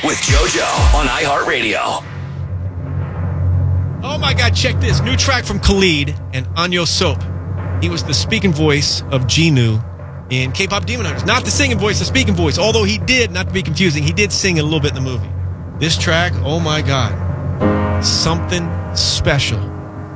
with JoJo on iHeartRadio. Oh my God, check this. New track from Khalid and Anyo Soap. He was the speaking voice of Genu in K-Pop Demon Hunters. Not the singing voice, the speaking voice. Although he did, not to be confusing, he did sing a little bit in the movie. This track, oh my God, something special.